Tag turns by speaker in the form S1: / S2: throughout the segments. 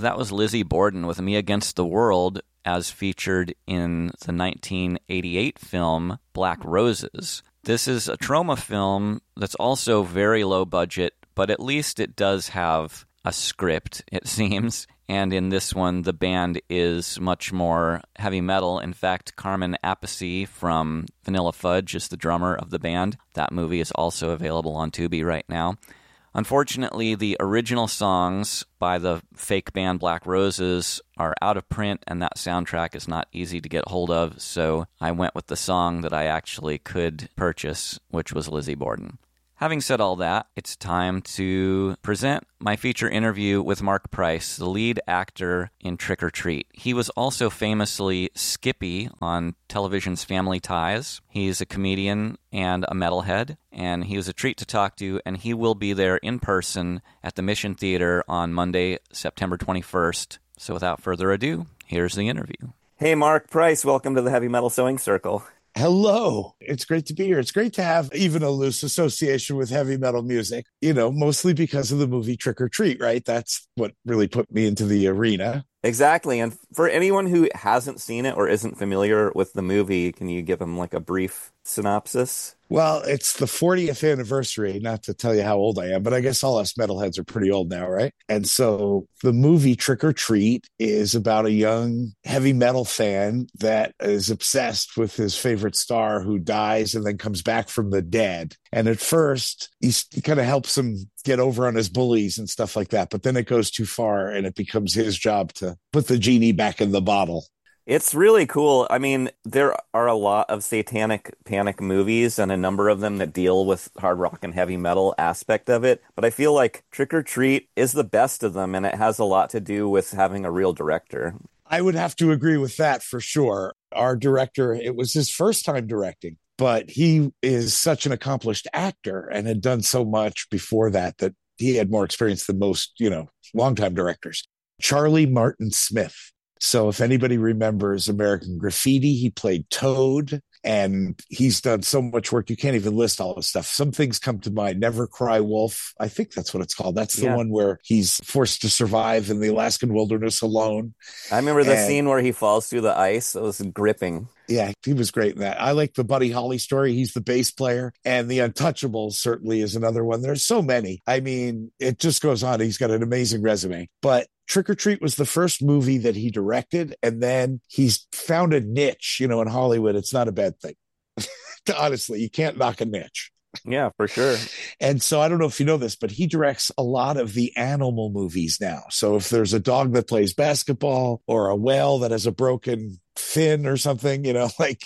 S1: that was Lizzie Borden with Me Against the World, as featured in the 1988 film Black Roses. This is a Troma film that's also very low budget, but at least it does have a script, it seems. And in this one, the band is much more heavy metal. In fact, Carmen Appice from Vanilla Fudge is the drummer of the band. That movie is also available on Tubi right now. Unfortunately, the original songs by the fake band Black Roses are out of print, and that soundtrack is not easy to get hold of, so I went with the song that I actually could purchase, which was Lizzie Borden. Having said all that, it's time to present my feature interview with Mark Price, the lead actor in Trick or Treat. He was also famously Skippy on television's Family Ties. He's a comedian and a metalhead, and he was a treat to talk to, and he will be there in person at the Mission Theater on Monday, September 21st. So without further ado, here's the interview. Hey, Mark Price, welcome to the Heavy Metal Sewing Circle.
S2: Hello. It's great to be here. It's great to have even a loose association with heavy metal music, mostly because of the movie Trick or Treat, right? That's what really put me into the arena.
S1: Exactly. And for anyone who hasn't seen it or isn't familiar with the movie, can you give them like a brief synopsis?
S2: Well, it's the 40th anniversary, not to tell you how old I am, but I guess all us metalheads are pretty old now, right? And so the movie Trick or Treat is about a young heavy metal fan that is obsessed with his favorite star who dies and then comes back from the dead. And at first, he kind of helps him get over on his bullies and stuff like that. But then it goes too far and it becomes his job to put the genie back in the bottle.
S1: It's really cool. I mean, there are a lot of satanic panic movies and a number of them that deal with hard rock and heavy metal aspect of it. But I feel like Trick or Treat is the best of them, and it has a lot to do with having a real director.
S2: I would have to agree with that for sure. Our director, it was his first time directing, but he is such an accomplished actor and had done so much before that he had more experience than most, longtime directors. Charlie Martin Smith. So if anybody remembers American Graffiti, he played Toad, and he's done so much work. You can't even list all his stuff. Some things come to mind. Never Cry Wolf. I think that's what it's called. That's the one where he's forced to survive in the Alaskan wilderness alone.
S1: I remember the scene where he falls through the ice. It was gripping.
S2: Yeah, he was great in that. I like the Buddy Holly story. He's the bass player. And The Untouchables certainly is another one. There's so many. I mean, it just goes on. He's got an amazing resume. But Trick or Treat was the first movie that he directed. And then he's found a niche, in Hollywood. It's not a bad thing. Honestly, you can't knock a niche.
S1: Yeah, for sure.
S2: And so I don't know if you know this, but he directs a lot of the animal movies now. So if there's a dog that plays basketball or a whale that has a broken fin or something, like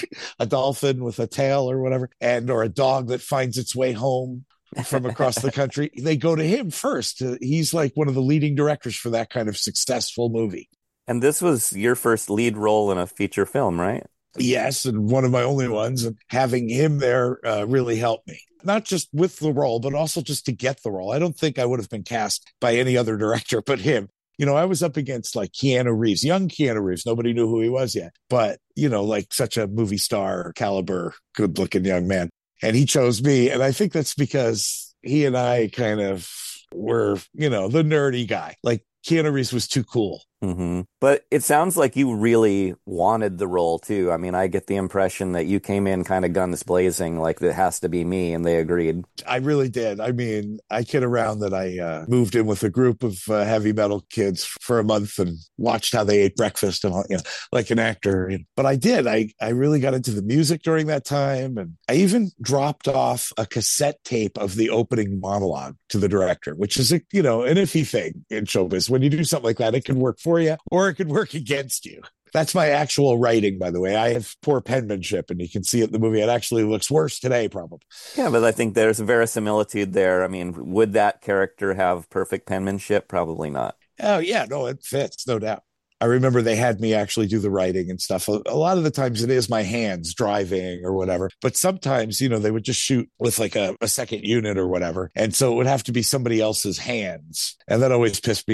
S2: a dolphin with a tail or whatever, or a dog that finds its way home from across the country, they go to him first. He's like one of the leading directors for that kind of successful movie.
S1: And this was your first lead role in a feature film, right?
S2: Yes, and one of my only ones. And having him there really helped me. Not just with the role, but also just to get the role. I don't think I would have been cast by any other director but him. I was up against like Keanu Reeves, young Keanu Reeves. Nobody knew who he was yet. But, like such a movie star caliber, good looking young man. And he chose me. And I think that's because he and I kind of were, the nerdy guy. Like Keanu Reeves was too cool.
S1: Mm-hmm. But it sounds like you really wanted the role too. I mean, I get the impression that you came in kind of guns blazing, like it has to be me, and they agreed.
S2: I really did. I mean, I kid around that I moved in with a group of heavy metal kids for a month and watched how they ate breakfast and like an actor. But I did. I really got into the music during that time, and I even dropped off a cassette tape of the opening monologue to the director, which is an iffy thing in showbiz. When you do something like that, it can work for you or it could work against you. That's my actual writing, by the way. I have poor penmanship, and you can see it in the movie. It actually looks worse today, probably.
S1: Yeah, but I think there's a verisimilitude there. I mean, would that character have perfect penmanship? Probably not.
S2: Oh, yeah. No, it fits, no doubt. I remember they had me actually do the writing and stuff. A lot of the times it is my hands driving or whatever. But sometimes, they would just shoot with like a second unit or whatever. And so it would have to be somebody else's hands. And that always pissed me off.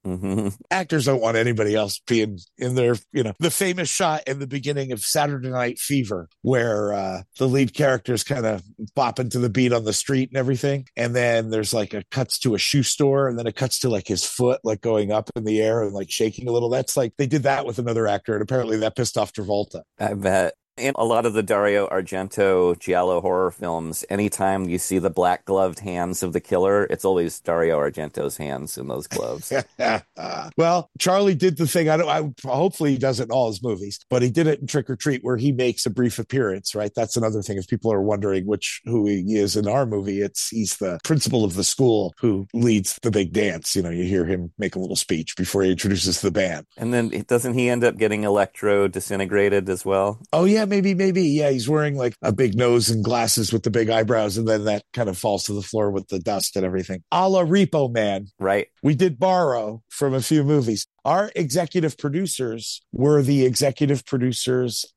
S3: Mm-hmm.
S2: Actors don't want anybody else being in their, the famous shot in the beginning of Saturday Night Fever, where the lead characters kind of bopping to the beat on the street and everything. And then there's like a cuts to a shoe store, and then it cuts to like his foot, like going up in the air and like shaking a little. That's like, they did that with another actor, and apparently that pissed off Travolta.
S3: I bet. In a lot of the Dario Argento giallo horror films, anytime you see the black gloved hands of the killer, it's always Dario Argento's hands in those gloves.
S2: Well, Charlie did the thing. Hopefully he does it in all his movies, but he did it in Trick or Treat, where he makes a brief appearance, right? That's another thing. If people are wondering who he is in our movie, he's the principal of the school who leads the big dance. You hear him make a little speech before he introduces the band.
S3: And then doesn't he end up getting electro disintegrated as well?
S2: Oh, yeah, maybe. Yeah, he's wearing like a big nose and glasses with the big eyebrows, and then that kind of falls to the floor with the dust and everything. A la Repo Man.
S3: Right.
S2: We did borrow from a few movies. Our executive producers were the executive producers